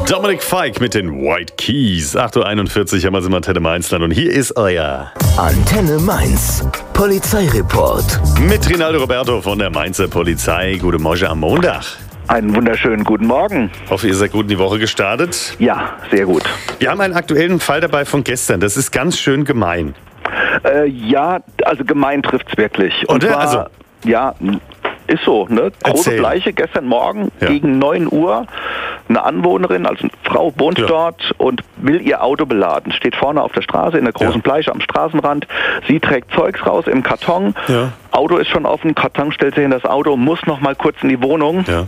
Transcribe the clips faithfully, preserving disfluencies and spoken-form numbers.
Dominik Fike mit den White Keys. acht Uhr einundvierzig haben wir sie mal Antenne Mainzland und hier ist euer Antenne Mainz. Polizeireport. mit Rinaldo Roberto von der Mainzer Polizei. Guten Morgen am Montag. Einen wunderschönen guten Morgen. Hoffe, ihr seid gut in die Woche gestartet. Ja, sehr gut. Wir haben einen aktuellen Fall dabei von gestern. Das ist ganz schön gemein. Äh, ja, also gemein trifft's wirklich. Und Oder? zwar, Also- ja, ist so, ne? Große Erzähl. Bleiche, gestern Morgen Ja. gegen neun Uhr. Eine Anwohnerin, also eine Frau, wohnt Ja. dort und will ihr Auto beladen. Steht vorne auf der Straße in der großen Ja. Bleiche am Straßenrand. Sie trägt Zeugs raus im Karton. Ja. Auto ist schon offen, Karton stellt sie hin, das Auto muss noch mal kurz in die Wohnung. Ja.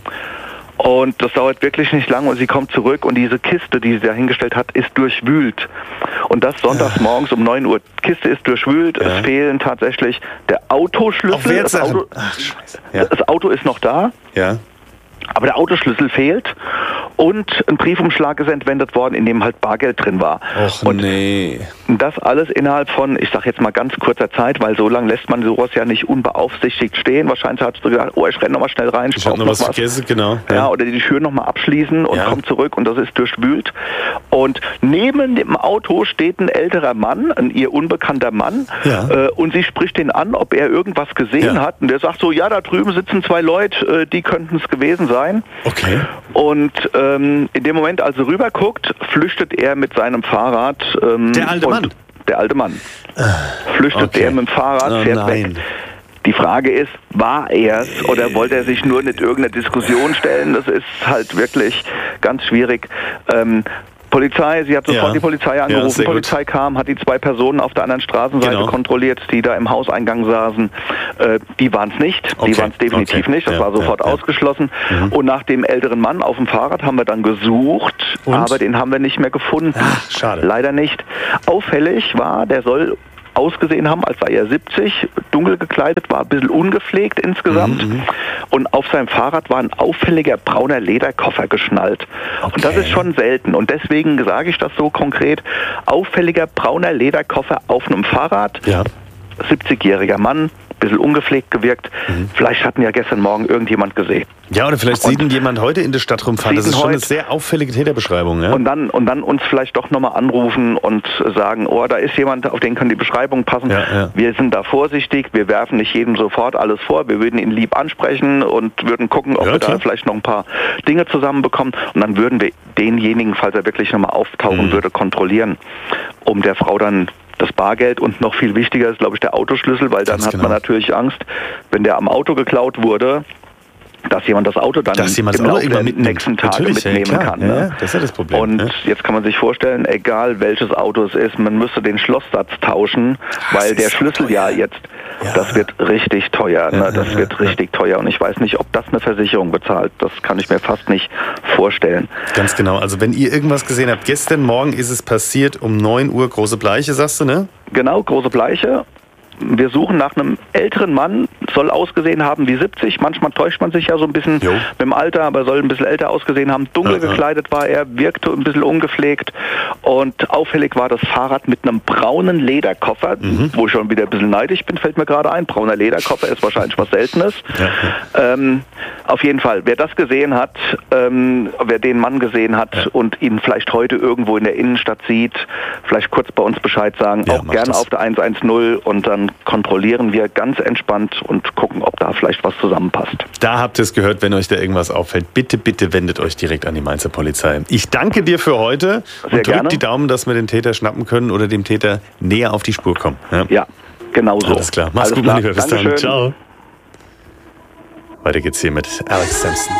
Und das dauert wirklich nicht lang und sie kommt zurück und diese Kiste, die sie da hingestellt hat, ist durchwühlt. Und das sonntags morgens um neun Uhr. Kiste ist durchwühlt, Ja. es fehlen tatsächlich der Auf Autoschlüssel. Das Wertsachen. Auto, Ach, scheiße. Ja. das Auto ist noch da, Ja. aber der Autoschlüssel fehlt. Und ein Briefumschlag ist entwendet worden, in dem halt Bargeld drin war. Och und nee. das alles innerhalb von, ich sag jetzt mal ganz kurzer Zeit, weil so lange lässt man sowas ja nicht unbeaufsichtigt stehen. Wahrscheinlich hat sie gedacht, oh, ich renne noch mal schnell rein, Ich habe noch was vergessen, genau. ja, oder die Tür nochmal abschließen und Ja. kommt zurück und das ist durchwühlt. Und neben dem Auto steht ein älterer Mann, ein ihr unbekannter Mann, Ja. äh, und sie spricht ihn an, ob er irgendwas gesehen Ja. hat. Und der sagt so, ja, da drüben sitzen zwei Leute, äh, die könnten es gewesen sein. Okay. Und ähm, in dem Moment, als er rüber guckt, flüchtet er mit seinem Fahrrad. Ähm, Der alte und Mann? Der alte Mann. Flüchtet okay. er mit dem Fahrrad, Oh fährt nein. weg. Die Frage ist, war er es oder wollte er sich nur nicht irgendeiner Diskussion stellen? Das ist halt wirklich ganz schwierig. Ähm, Polizei, sie hat sofort Ja. die Polizei Ja, angerufen. sehr gut. Polizei kam, hat die zwei Personen auf der anderen Straßenseite Genau. kontrolliert, die da im Hauseingang saßen. Äh, die waren es nicht. Okay. Die waren es definitiv Okay. nicht. Das Ja, war sofort ja, ja. ausgeschlossen. Und nach dem älteren Mann auf dem Fahrrad haben wir dann gesucht, Und? aber den haben wir nicht mehr gefunden. Ach, schade. Leider nicht. Auffällig war, der soll ausgesehen haben, als sei er siebzig, dunkel gekleidet, war ein bisschen ungepflegt insgesamt. Mhm, Und auf seinem Fahrrad war ein auffälliger brauner Lederkoffer geschnallt. Und das Okay. ist schon selten. Und deswegen sage ich das so konkret. Auffälliger brauner Lederkoffer auf einem Fahrrad. Ja. siebzigjähriger Mann, bisschen ungepflegt gewirkt. Mhm. Vielleicht hatten ja gestern Morgen irgendjemand gesehen. Ja, oder vielleicht sieht ihn jemand heute in der Stadt rumfahren. Das Sieht ist ihn schon eine heute. sehr auffällige Täterbeschreibung. Ja? Und dann, und dann uns vielleicht doch nochmal anrufen und sagen, oh, da ist jemand, auf den kann die Beschreibung passen. Ja, ja. Wir sind da vorsichtig, wir werfen nicht jedem sofort alles vor, wir würden ihn lieb ansprechen und würden gucken, ob Ja, wir klar. da vielleicht noch ein paar Dinge zusammenbekommen. Und dann würden wir denjenigen, falls er wirklich nochmal auftauchen Mhm. würde, kontrollieren, um der Frau dann das Bargeld und noch viel wichtiger ist, glaube ich, der Autoschlüssel, weil dann Ganz hat genau. man natürlich Angst, wenn der am Auto geklaut wurde, dass jemand das Auto dann Dass jemand das im Auto Laufe irgendwann der mitnimmt. nächsten Tage Natürlich, ja, mitnehmen klar. kann. Ja, Ne? ja, das ist ja das Problem. Und ja. jetzt kann man sich vorstellen, egal welches Auto es ist, man müsste den Schlosszatz tauschen, weil ist der so Schlüssel teuer. ja jetzt, Ja. das wird richtig teuer. Ja, Ne? Das ja, wird ja. richtig teuer und ich weiß nicht, ob das eine Versicherung bezahlt. Das kann ich mir fast nicht vorstellen. Ganz genau. Also wenn ihr irgendwas gesehen habt, gestern Morgen ist es passiert um neun Uhr, große Bleiche, sagst du, ne? Genau, große Bleiche. Wir suchen nach einem älteren Mann, soll ausgesehen haben wie siebzig. Manchmal täuscht man sich ja so ein bisschen Jo. mit dem Alter, aber soll ein bisschen älter ausgesehen haben. Dunkel Ja, ja. gekleidet war er, wirkte ein bisschen ungepflegt. Und auffällig war das Fahrrad mit einem braunen Lederkoffer, Mhm. wo ich schon wieder ein bisschen neidisch bin, fällt mir gerade ein. Brauner Lederkoffer ist wahrscheinlich was Seltenes. Ja, Ähm, auf jeden Fall, wer das gesehen hat, ähm, wer den Mann gesehen hat Ja. und ihn vielleicht heute irgendwo in der Innenstadt sieht, vielleicht kurz bei uns Bescheid sagen, Ja, auch mach gerne das. auf der eins eins null und dann kontrollieren wir ganz entspannt und gucken, ob da vielleicht was zusammenpasst. Da habt ihr es gehört, wenn euch da irgendwas auffällt. Bitte, bitte wendet euch direkt an die Mainzer Polizei. Ich danke dir für heute Sehr und gerne. drückt die Daumen, dass wir den Täter schnappen können oder dem Täter näher auf die Spur kommen. Ja? Ja, genau so. Alles klar. Mach's Alles gut, klar. mein Lieber. Bis dann. Dankeschön. Ciao. Weiter geht's hier mit Alex Sampson.